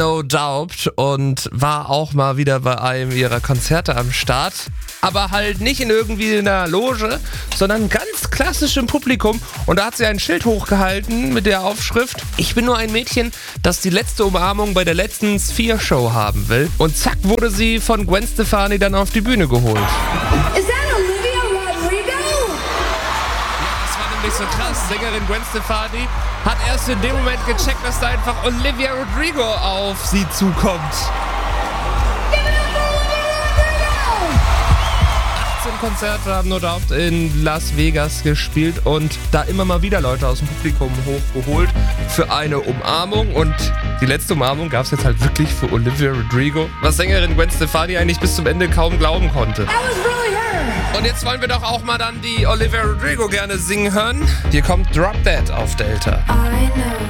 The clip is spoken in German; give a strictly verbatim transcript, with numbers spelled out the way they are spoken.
No Doubt und war auch mal wieder bei einem ihrer Konzerte am Start. Aber halt nicht in irgendwie einer Loge, sondern ganz klassisch im Publikum. Und da hat sie ein Schild hochgehalten mit der Aufschrift: Ich bin nur ein Mädchen, das die letzte Umarmung bei der letzten Sphere-Show haben will. Und zack wurde sie von Gwen Stefani dann auf die Bühne geholt. Is that Olivia Rodrigo? Ja, das war nämlich so krass. Sängerin Gwen Stefani hat erst in dem Moment gecheckt, dass da einfach Olivia Rodrigo auf sie zukommt. achtzehn Konzerte haben No Doubt in Las Vegas gespielt und da immer mal wieder Leute aus dem Publikum hochgeholt für eine Umarmung. Und die letzte Umarmung gab es jetzt halt wirklich für Olivia Rodrigo, was Sängerin Gwen Stefani eigentlich bis zum Ende kaum glauben konnte. That was really her. Und jetzt wollen wir doch auch mal dann die Olivia Rodrigo gerne singen hören. Hier kommt Drop Dead auf Delta. I know.